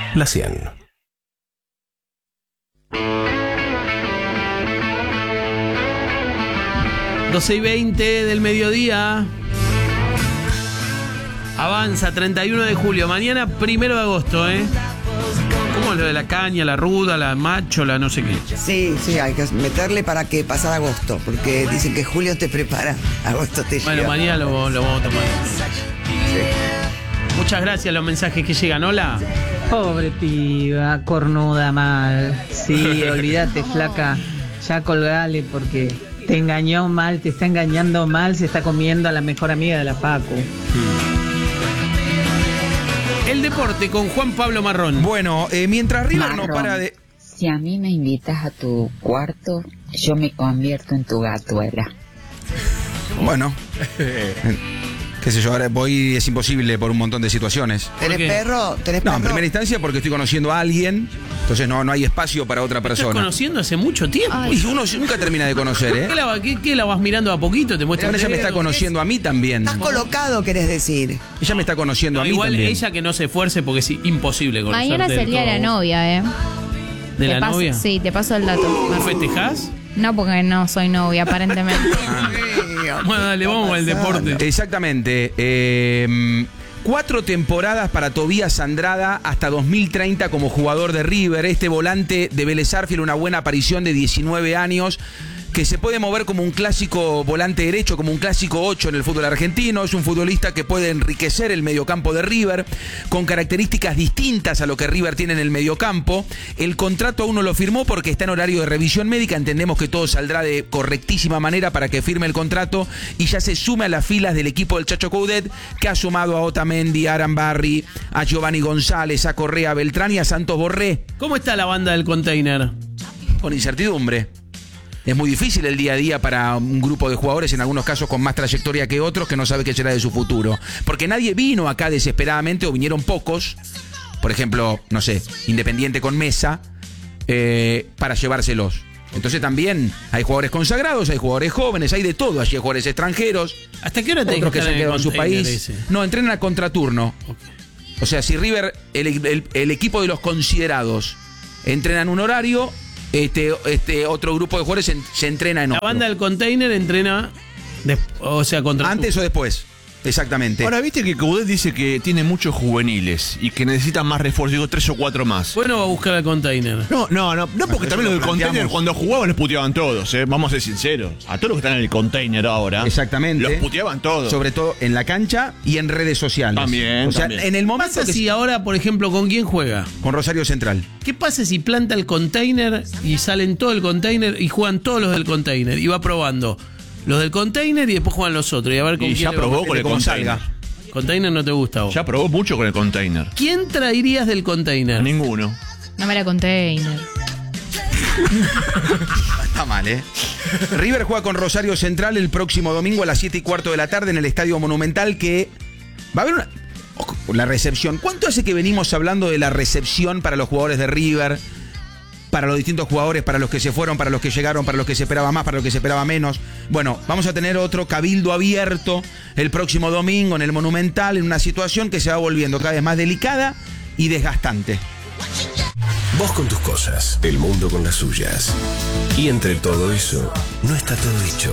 La 100. $12:20 del mediodía. Avanza, 31 de julio. Mañana 1 de agosto, ¿eh? ¿Cómo es lo de la caña, la ruda, la macho, la no sé qué? Sí, hay que meterle para que pasar agosto, porque dicen que julio te prepara, agosto te Bueno, llega. mañana lo vamos a tomar. Sí. Muchas gracias los mensajes que llegan. Hola. Pobre piba, cornuda mal. Sí, olvídate, flaca. Ya colgale porque te engañó mal, te está engañando mal, se está comiendo a la mejor amiga de la Facu. El deporte con Juan Pablo Marrón. Bueno, mientras River no Marrón, para de... Si a mí me invitas a tu cuarto, yo me convierto en tu gatuela. Bueno, qué sé yo, ahora voy, es imposible por un montón de situaciones. ¿Tenés qué? perro? ¿Tenés No, perro? en primera instancia porque estoy conociendo a alguien, entonces no hay espacio para otra Estás persona. conociendo hace mucho tiempo. Y uno nunca termina de conocer, ¿eh? ¿Qué la vas mirando a poquito? Te muestra Ella me está conociendo a mí también. Estás colocado, querés decir. Ella me está conociendo a mí Igual también. ella que no se esfuerce porque es imposible conocerte. Mañana es el día de la novia, ¿eh? ¿De Te la paso- novia? Sí, te paso el dato. ¿No festejás? No, porque no soy novia, aparentemente. Bueno, dale, vamos al deporte. Exactamente. 4 temporadas para Tobías Andrada hasta 2030 como jugador de River. Este volante de Vélez Sarsfield, una buena aparición de 19 años, que se puede mover como un clásico volante derecho, como un clásico 8 en el fútbol argentino. Es un futbolista que puede enriquecer el mediocampo de River, con características distintas a lo que River tiene en el mediocampo. El contrato aún no lo firmó porque está en horario de revisión médica. Entendemos que todo saldrá de correctísima manera para que firme el contrato y ya se sume a las filas del equipo del Chacho Coudet, que ha sumado a Otamendi, a Arambarri, a Giovanni González, a Correa Beltrán y a Santos Borré. ¿Cómo está la banda del container? Con incertidumbre. Es muy difícil el día a día para un grupo de jugadores, en algunos casos con más trayectoria que otros, que no sabe qué será de su futuro. Porque nadie vino acá desesperadamente, o vinieron pocos, por ejemplo, no sé, Independiente con Mesa, para llevárselos. Entonces también hay jugadores consagrados, hay jugadores jóvenes, hay de todo. Hay jugadores extranjeros, ¿Hasta qué hora te otros que se han quedado en su país. Ese? No, entrenan a contraturno. Okay. O sea, si River, el equipo de los considerados, entrenan un horario, otro grupo de jugadores se entrena en La otro. banda del container entrena, contra ¿Antes o después? Exactamente. Ahora, viste que Coudet dice que tiene muchos juveniles y que necesitan más refuerzos, digo 3 o 4 más. Bueno, va a buscar al container. No, porque eso también lo los del container planteamos. cuando jugaban les puteaban todos, vamos a ser sinceros. A todos los que están en el container ahora. Exactamente. Los puteaban todos. Sobre todo en la cancha y en redes sociales. También, O sea, también. en el ¿Qué momento pasa que si ahora, por ejemplo, con quién juega? con Rosario Central. ¿Qué pasa si planta el container y salen todo el container y juegan todos los del container? Y va probando los del container y después juegan los otros. Y a ver con Y quién ya le va. probó con el como container. salga. Container no te gusta a vos. Ya probó mucho con el container. ¿Quién traerías del container? Ninguno. No me la container. Está mal, ¿eh? River juega con Rosario Central el próximo domingo a las 7:15 de la tarde en el Estadio Monumental, que va a haber la recepción. ¿Cuánto hace que venimos hablando de la recepción para los jugadores de River? Para los distintos jugadores, para los que se fueron, para los que llegaron, para los que se esperaba más, para los que se esperaba menos. Bueno, vamos a tener otro cabildo abierto el próximo domingo en el Monumental, en una situación que se va volviendo cada vez más delicada y desgastante. Vos con tus cosas, el mundo con las suyas. Y entre todo eso, no está todo dicho.